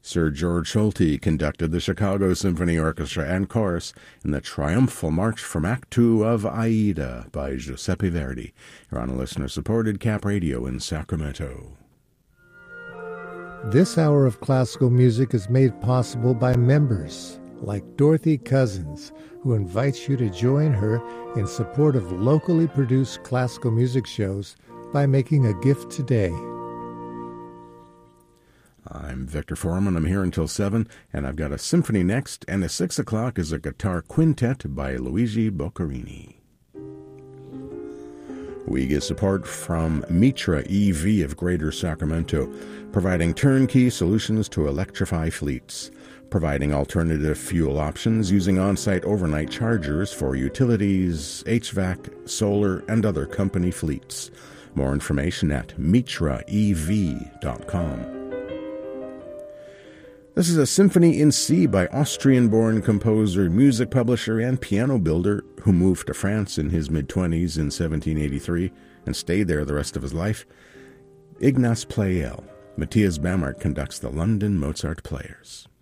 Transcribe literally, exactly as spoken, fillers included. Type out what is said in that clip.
Sir George Solti conducted the Chicago Symphony Orchestra and Chorus in the triumphal march from Act Two of Aida by Giuseppe Verdi. You're on a listener-supported Cap Radio in Sacramento. This hour of classical music is made possible by members like Dorothy Cousins, who invites you to join her in support of locally produced classical music shows by making a gift today. I'm Victor Foreman. I'm here until seven, and I've got a symphony next, and at six o'clock is a guitar quintet by Luigi Boccherini. We get support from Mitra E V of Greater Sacramento, providing turnkey solutions to electrify fleets, providing alternative fuel options using on-site overnight chargers for utilities, H V A C, solar, and other company fleets. More information at mitra e v dot com. This is a symphony in C by Austrian-born composer, music publisher, and piano builder who moved to France in his mid-twenties in seventeen eighty-three and stayed there the rest of his life. Ignaz Pleyel. Matthias Bamert conducts the London Mozart Players.